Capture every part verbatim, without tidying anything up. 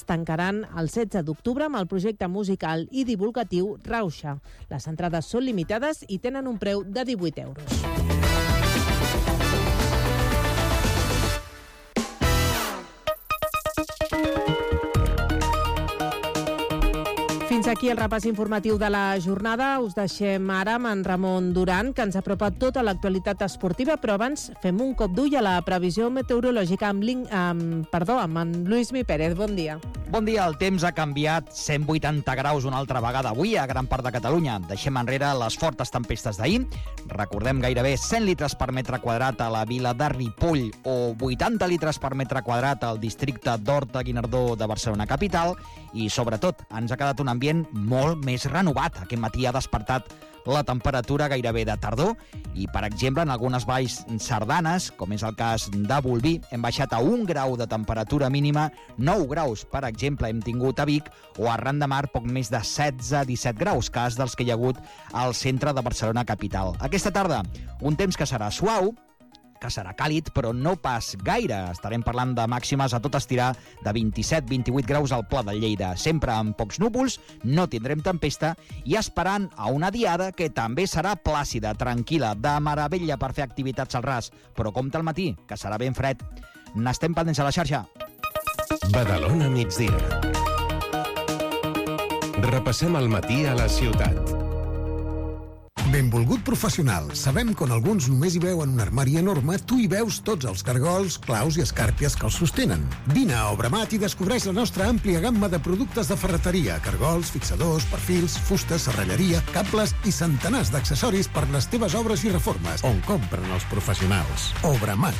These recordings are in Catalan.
entrades tancaran el setze d'octubre amb el projecte musical i divulgatiu Rauxa. Les entrades són limitades i tenen un preu de divuit euros. Fins aquí el repàs informatiu de la jornada. Us deixem ara amb en Ramon Duran, que ens apropa tota l'actualitat esportiva, però abans fem un cop d'ull a la previsió meteorològica amb, Lin... amb... Perdó, amb en Lluís Mi Pérez. Bon dia. Bon dia. El temps ha canviat cent vuitanta graus una altra vegada avui a gran part de Catalunya. Deixem enrere les fortes tempestes d'ahir. Recordem gairebé cent litres per metre quadrat a la vila de Ripoll o vuitanta litres per metre quadrat al districte d'Horta-Guinardó de Barcelona capital i, sobretot, ens ha quedat un ambient molt més renovat. Aquest matí ha despertat la temperatura gairebé de tardor i, per exemple, en algunes valls sardanes, com és el cas de Bolvir, hem baixat a un grau de temperatura mínima, nou graus, per exemple, hem tingut a Vic, o a Ran de Mar poc més de setze a disset graus, cas dels que hi ha hagut al centre de Barcelona capital. Aquesta tarda, un temps que serà suau, que serà càlid, però no pas gaire. Estarem parlant de màximes a tot estirar de vint-i-set a vint-i-vuit graus al Pla de Lleida. Sempre amb pocs núvols, no tindrem tempesta i esperant a una diada que també serà plàcida, tranquil·la, de meravella per fer activitats al ras. Però compte al matí, que serà ben fred. N'estem pendents a la xarxa. Badalona migdia. Repassem el matí a la ciutat. Benvolgut professional. Sabem que on alguns només hi veuen un armari enorme, tu hi veus tots els cargols, claus i escàrpies que els sostenen. Vine a Obramat i descobreix la nostra àmplia gamma de productes de ferreteria, cargols, fixadors, perfils, fustes, serralleria, cables i centenars d'accessoris per les teves obres i reformes, on compren els professionals. Obramat.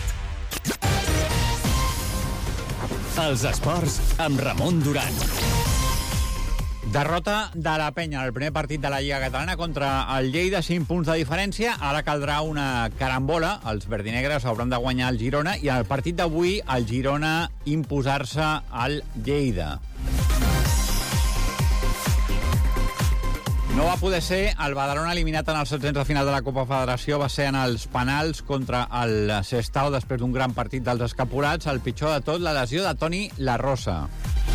Els esports amb Ramon Duran. Derrota de la Penya en el primer partit de la Lliga Catalana contra el Lleida, cinc punts de diferència. Ara caldrà una carambola. Els verdinegres hauran de guanyar el Girona i en el partit d'avui el Girona imposar-se al Lleida. No va poder ser. El Badalona, eliminat en els setzents de final de la Copa Federació, va ser en els penals contra el Sestao després d'un gran partit dels escapulats. El pitjor de tot, la lesió de Toni La Rosa.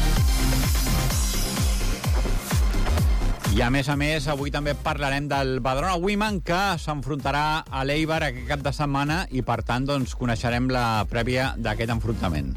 I a més a més, avui també parlarem del Badalona Women, que s'enfrontarà a l'Eibar aquest cap de setmana i, per tant, doncs, coneixerem la prèvia d'aquest enfrontament.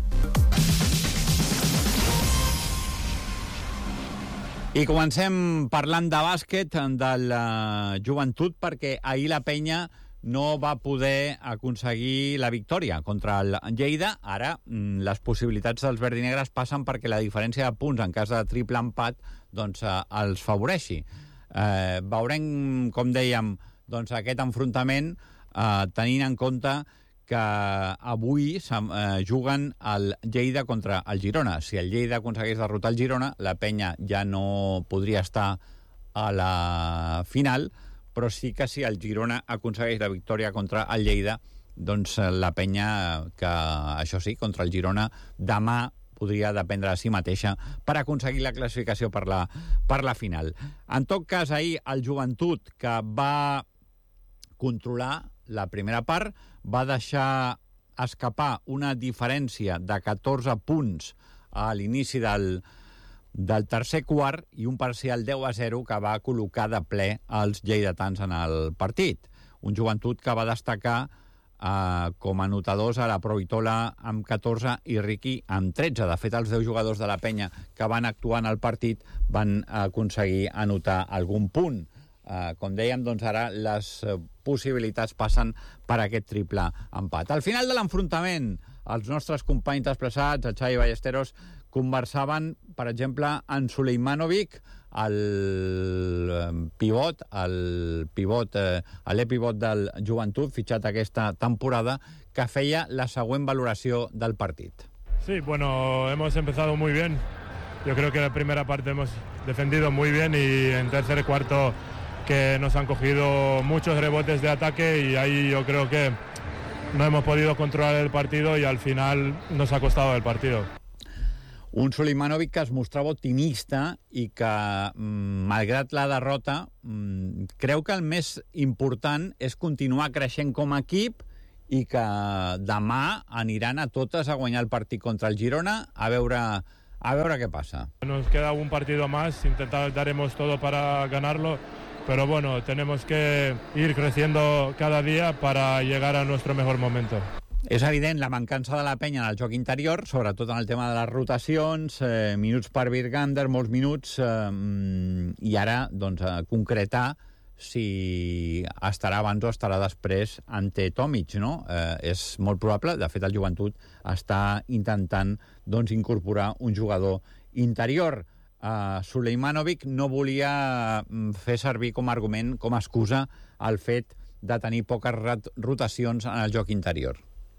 I comencem parlant de bàsquet, de la joventut, perquè ahir la Penya no va poder aconseguir la victòria contra el Lleida. Ara les possibilitats dels verdinegres passen perquè la diferència de punts en cas de triple empat doncs, eh, els favoreixi. Eh, veurem, com dèiem, doncs, aquest enfrontament eh, tenint en compte que avui eh, juguen el Lleida contra el Girona. Si el Lleida aconsegueix derrotar el Girona, la Penya ja no podria estar a la final, però sí que si el Girona aconsegueix la victòria contra el Lleida, doncs la Penya, que això sí, contra el Girona, demà podria dependre de si mateixa per aconseguir la classificació per la, per la final. En tot cas, ahir el Joventut, que va controlar la primera part, va deixar escapar una diferència de catorze punts a l'inici del del tercer quart i un parcial deu a zero que va col·locar de ple els lleidatans en el partit. Un Joventut que va destacar eh, com a anotadors a la Provitola amb catorze i Riqui amb tretze. De fet, els deu jugadors de la Penya que van actuar en el partit van aconseguir anotar algun punt. Eh, com dèiem, doncs ara les eh, possibilitats passen per aquest triple empat. Al final de l'enfrontament, els nostres companys desplaçats, el Xavi Ballesteros, conversaven, per exemple, en Suleimanovic, el pivot, el pivot, eh, l'epivot del Joventut, fitxat aquesta temporada, que feia la següent valoració del partit. Sí, bueno, hemos empezado muy bien. Yo creo que en la primera parte hemos defendido muy bien y en tercer y cuarto que nos han cogido muchos rebotes de ataque y ahí yo creo que no hemos podido controlar el partido y al final nos ha costado el partido. Un Suleimanovic que es mostrava optimista i que, malgrat la derrota, creu que el més important és continuar creixent com a equip i que demà aniran a totes a guanyar el partit contra el Girona, a veure A veure què passa. Nos queda un partido más, intentar, daremos todo para ganarlo, pero bueno, tenemos que ir creciendo cada día para llegar a nuestro mejor momento. És evident la mancança de la penya en el joc interior, sobretot en el tema de les rotacions, eh, minuts per Virgander, molts minuts, eh, i ara, doncs, a concretar si estarà abans o estarà després ante Tomic, no? Eh, és molt probable, de fet el Joventut està intentant, doncs, incorporar un jugador interior. Uh, Sulejmanovic no volia fer servir com a argument, com a excusa, el fet de tenir poques rotacions en el joc interior.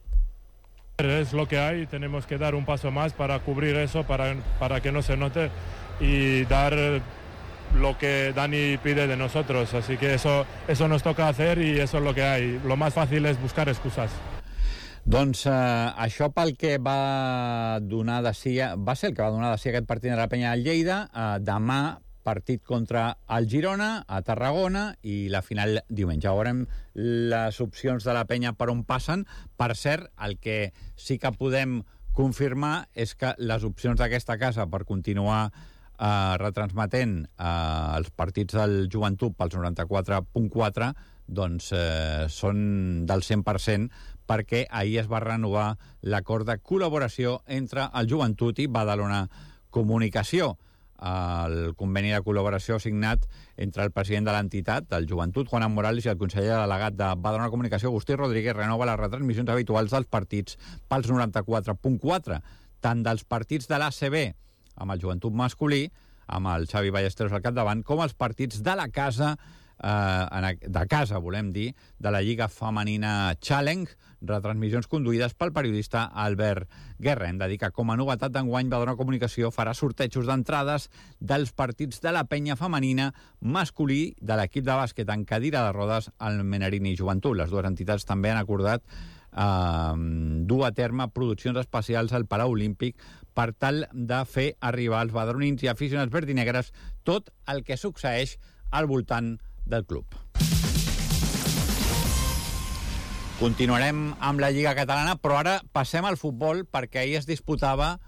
Es lo que hay, tenemos que dar un paso más para cubrir eso, para, para que no se note y dar lo que Dani pide de nosotros, así que eso, eso nos toca hacer y eso es lo que hay. Lo más fácil es buscar excusas. Doncs eh, això pel que va donar de si, va ser el que va donar de si aquest partit de la penya del Lleida. Eh, demà partit contra el Girona, a Tarragona, i la final diumenge. Veurem les opcions de la penya per on passen. Per cert, el que sí que podem confirmar és que les opcions d'aquesta casa per continuar eh, retransmetent eh, els partits del Joventut pels noranta-quatre punt quatre doncs eh, són del cent per cent, perquè ahir es va renovar l'acord de col·laboració entre el Joventut i Badalona Comunicació. El conveni de col·laboració signat entre el president de l'entitat, del Joventut, Juan Morales, i el conseller delegat de Badalona Comunicació, Agustí Rodríguez, renova les retransmissions habituals dels partits pels noranta-quatre punt quatre, tant dels partits de l'A C B amb el Joventut masculí, amb el Xavi Ballesteros al capdavant, com els partits de la casa, eh, de casa, volem dir, de la Lliga Femenina Challenge, retransmissions conduïdes pel periodista Albert Guerra. Hem de dir que, com a novetat d'enguany, Badalona Comunicació farà sortejos d'entrades dels partits de la penya femenina, masculí, de l'equip de bàsquet en cadira de rodes, el Menerini Joventut. Les dues entitats també han acordat eh, dur a terme produccions especials al Palau Olímpic per tal de fer arribar als badalonins i aficionats verdinegres tot el que succeeix al voltant del club. Continuarem amb la Lliga Catalana, però ara passem al futbol, perquè ahir es disputava,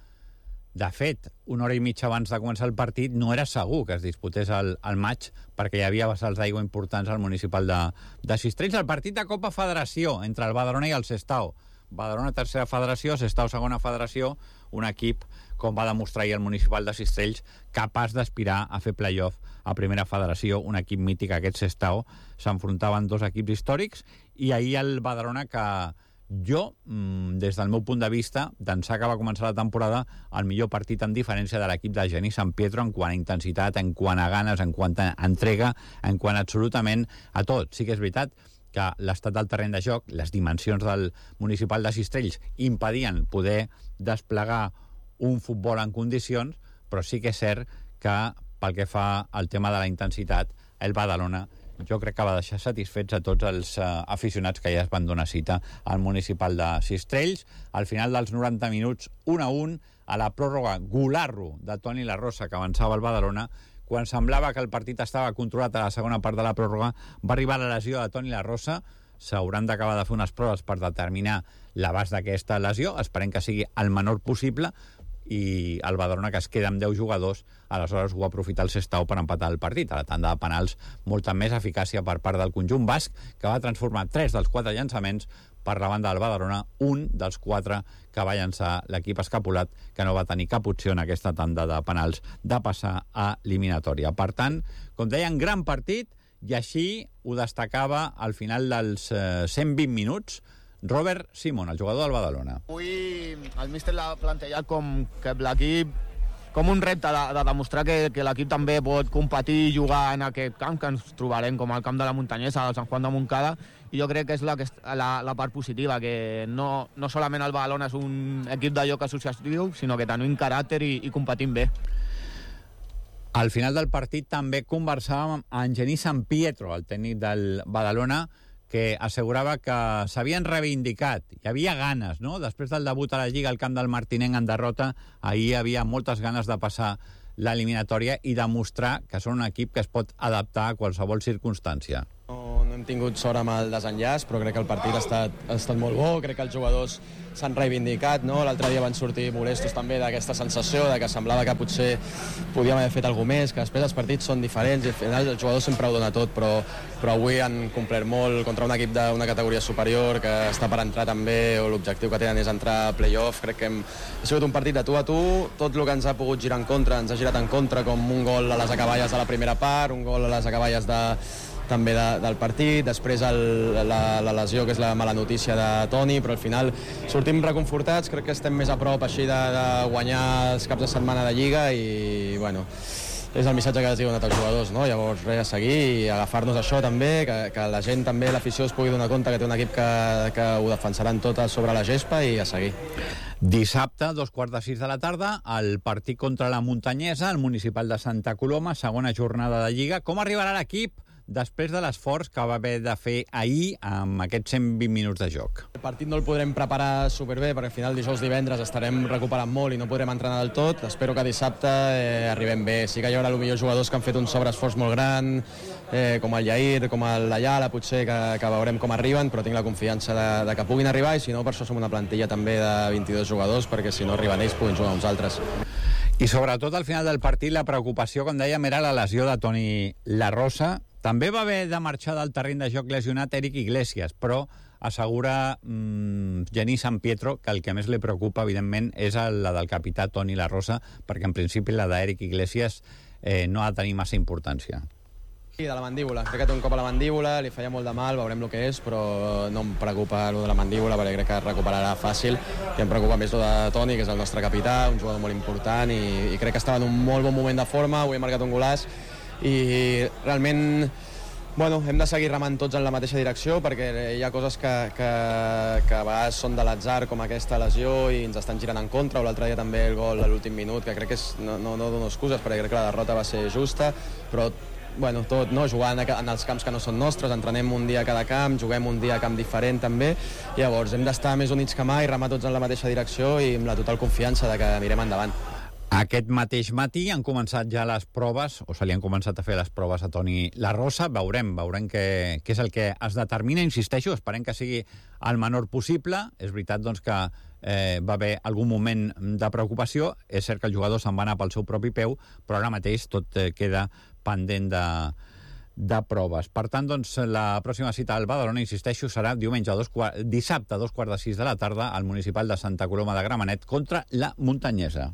de fet, una hora i mitja abans de començar el partit, no era segur que es disputés el, el maig, perquè hi havia vessals d'aigua importants al municipal de, de Sistrells. El partit de Copa Federació entre el Badalona i el Sestao. Badalona tercera federació, Sestao segona federació, un equip, com va demostrar ahir el municipal de Sistrells, capaç d'aspirar a fer play-off a primera federació, un equip mític, aquest Sestao. S'enfrontaven dos equips històrics, i ahir el Badalona, que jo, des del meu punt de vista, d'ençà que va començar la temporada, el millor partit en diferència de l'equip de Geni San Pietro en quant a intensitat, en quant a ganes, en quant a entrega, en quant a absolutament a tot. Sí que és veritat que l'estat del terreny de joc, les dimensions del municipal de Sistrells impedien poder desplegar un futbol en condicions, però sí que és cert que pel que fa al tema de la intensitat, el Badalona jo crec que va deixar satisfets a tots els uh, aficionats que ja es van donar cita al municipal de Sistrells. Al final dels noranta minuts, un a un, a la pròrroga, golarro de Toni La Rosa, que avançava el Badalona. Quan semblava que el partit estava controlat a la segona part de la pròrroga, va arribar la lesió de Toni La Rosa. S'hauran d'acabar de fer unes proves per determinar l'abast d'aquesta lesió. Esperem que sigui el menor possible, i el Badalona, que es queda amb deu jugadors, aleshores ho aprofita el Sestao per empatar el partit. A la tanda de penals, molta més eficàcia per part del conjunt basc, que va transformar tres dels quatre llançaments per la banda del Badalona, un dels quatre que va llançar l'equip escapulat, que no va tenir cap opció en aquesta tanda de penals de passar a eliminatòria. Per tant, com deien, gran partit, i així ho destacava al final dels eh, cent vint minuts Robert Simon, el jugador del Badalona. Avui el míster l'ha plantejat com que l'equip, com un repte de, de demostrar que, que l'equip també pot competir i jugar en aquest camp, que ens trobarem com el camp de la Muntanyesa, el Sant Juan de Montcada, i jo crec que és la, la, la part positiva, que no, no solament el Badalona és un equip de joc associatiu, sinó que tenim caràcter i, i competim bé. Al final del partit també conversàvem amb Geni San Pietro, el tècnic del Badalona, que assegurava que s'havien reivindicat. Hi havia ganes, no? Després del debut a la Lliga al camp del Martinenc en derrota, ahir hi havia moltes ganes de passar l'eliminatòria i demostrar que són un equip que es pot adaptar a qualsevol circumstància. No, no hem tingut sort amb el desenllaç, però crec que el partit ha estat, ha estat molt bo, crec que els jugadors s'han reivindicat, no? L'altre dia van sortir molestos també d'aquesta sensació de que semblava que potser podíem haver fet alguna més, que després els partits són diferents i al final el jugador sempre ho dona tot, però, però avui han complert molt contra un equip d'una categoria superior que està per entrar també, o l'objectiu que tenen és entrar a play-off. Crec que hem, ha sigut un partit de tu a tu, tot el que ens ha pogut girar en contra ens ha girat en contra, com un gol a les acaballes de la primera part, un gol a les acaballes de, també de, del partit, després el, la, la lesió, que és la mala notícia de Toni, però al final sortim reconfortats, crec que estem més a prop així de, de guanyar els caps de setmana de Lliga i, bueno, és el missatge que els diuen a tots els jugadors, no? Llavors, res, a seguir i agafar-nos això també, que, que la gent també, l'afició es pugui donar compte que té un equip que, que ho defensaran tot sobre la gespa i a seguir. Dissabte, dos quarts de sis de la tarda, el partit contra la Muntanyesa, el municipal de Santa Coloma, segona jornada de Lliga. Com arribarà l'equip després de l'esforç que va haver de fer ahir amb aquests cent vint minuts de joc? El partit no el podrem preparar superbé, perquè al final dijous, divendres estarem recuperant molt i no podrem entrenar del tot. Espero que dissabte eh, arribem bé. Sí que hi haurà potser jugadors que han fet un sobreesforç molt gran, eh, com el Yair, com el Ayala, potser que, que veurem com arriben, però tinc la confiança de, de que puguin arribar i si no, per això som una plantilla també de vint-i-dos jugadors, perquè si no arriben ells puguin jugar uns altres. I sobretot al final del partit la preocupació, com dèiem, era la lesió de Toni La Rosa. També va haver de marxar del terreny de joc lesionat Eric Iglesias, però assegura mmm, Genís San Pietro que el que més li preocupa, evidentment, és la del capità Toni La Rosa, perquè en principi la d'Eric Iglesias eh, no ha de tenir massa importància. Sí, de la mandíbula. Crec que té un cop a la mandíbula, li feia molt de mal, veurem el que és, però no em preocupa el de la mandíbula, perquè crec que es recuperarà fàcil. I em preocupa més el de Toni, que és el nostre capità, un jugador molt important, i, i crec que estava en un molt bon moment de forma, avui he marcat un golaç, i realment, bueno, hem de seguir remant tots en la mateixa direcció, perquè hi ha coses que, que, que a vegades són de l'atzar, com aquesta lesió, i ens estan girant en contra, o l'altre dia també el gol a l'últim minut, que crec que és, no, no, no dono excuses, perquè crec que la derrota va ser justa, però bueno, tot, no? Jugant en els camps que no són nostres, entrenem un dia a cada camp, juguem un dia a camp diferent també, i llavors hem d'estar més units que mai, remar tots en la mateixa direcció i amb la total confiança de que anirem endavant. Aquest mateix matí han començat ja les proves, o se li han començat a fer les proves a Toni La Rosa. Veurem, veurem què, què és el que es determina. Insisteixo, esperem que sigui el menor possible. És veritat doncs, que eh, va haver algun moment de preocupació. És cert que el jugador se'n va anar pel seu propi peu, però ara mateix tot eh, queda pendent de, de proves. Per tant, doncs, la pròxima cita al Badalona, insisteixo, serà diumenge, dos quart, dissabte a dos quarts de sis de la tarda al municipal de Santa Coloma de Gramenet contra la Muntanyesa.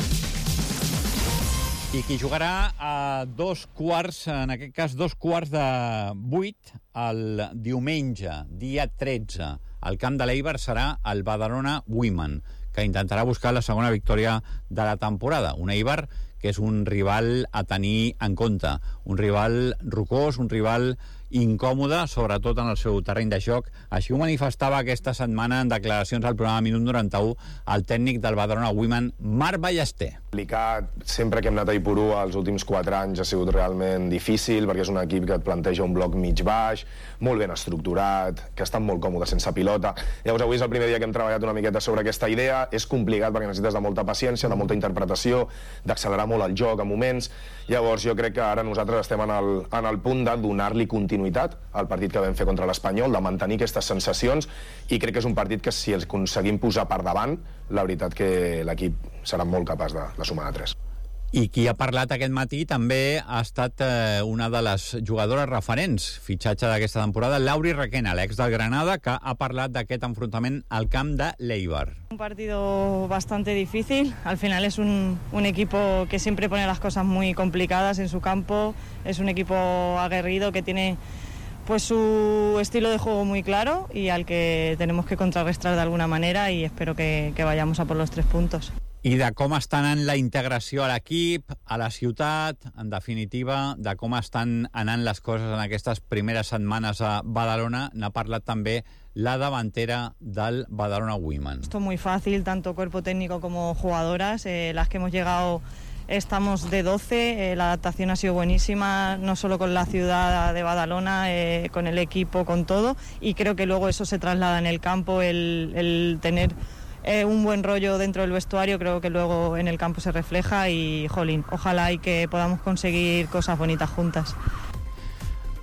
I qui jugarà a dos quarts, en aquest cas dos quarts de vuit, el diumenge, dia tretze, al camp de l'Eibar serà el Badalona Women, que intentarà buscar la segona victòria de la temporada. Un Eibar que és un rival a tenir en compte, un rival rocós, un rival incòmode, sobretot en el seu terreny de joc. Així ho manifestava aquesta setmana en declaracions al programa Minut noranta-u el tècnic del Badalona Women, Marc Ballester. Complicat, sempre que hem anat a Ipurú els últims quatre anys ha sigut realment difícil, perquè és un equip que et planteja un bloc mig-baix, molt ben estructurat, que està molt còmode sense pilota. Llavors avui és el primer dia que hem treballat una miqueta sobre aquesta idea. És complicat perquè necessites de molta paciència, de molta interpretació, d'accelerar molt el joc a moments. Llavors jo crec que ara nosaltres estem en el, en el punt de donar-li continuïtat al partit que vam fer contra l'Espanyol, de mantenir aquestes sensacions, i crec que és un partit que si els aconseguim posar per davant, la veritat que l'equip serà molt capaç de, de sumar a tres. I qui ha parlat aquest matí també ha estat eh, una de les jugadores referents, fitxatge d'aquesta temporada, Lauri Requena, l'ex del Granada, que ha parlat d'aquest enfrontament al camp de l'Eibar. Un partido bastante difícil, al final es un, un equipo que siempre pone las cosas muy complicadas en su campo, es un equipo aguerrido que tiene pues su estilo de juego muy claro y al que tenemos que contrarrestar de alguna manera, y espero que, que vayamos a por los tres puntos. I de com estan anant la integració a l'equip, a la ciutat, en definitiva, de com estan anant les coses en aquestes primeres setmanes a Badalona, n'ha parlat també la davantera del Badalona Women. Esto es muy fácil, tanto cuerpo técnico como jugadoras. Eh, las que hemos llegado estamos de doce, eh, la adaptación ha sido buenísima, no solo con la ciudad de Badalona, eh, con el equipo, con todo, y creo que luego eso se traslada en el campo, el, el tener Eh, un buen rollo dentro del vestuario, creo que luego en el campo se refleja, y jolín, ojalá y que podamos conseguir cosas bonitas juntas.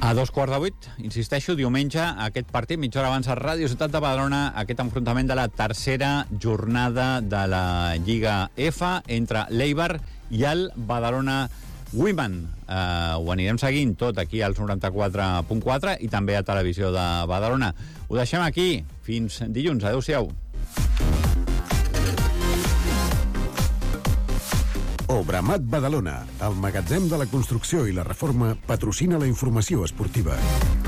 A dos quarts de vuit, insisteixo, diumenge, aquest partit, mitja hora abans a Ràdio Ciutat de Badalona, aquest enfrontament de la tercera jornada de la Lliga F entre l'Eibar i el Badalona Women. Uh, ho anirem seguint tot aquí als noranta-quatre punt quatre i també a Televisió de Badalona. Ho deixem aquí. Fins dilluns. Adéu-siau. Obramat Badalona, el magatzem de la construcció i la reforma, patrocina la informació esportiva.